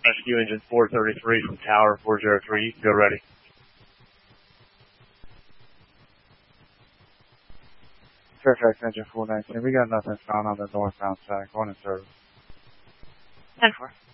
Rescue engine 433 from tower 403. Go ready. Fairfax engine 419. We got nothing found on the northbound side. Going in service. 10-4.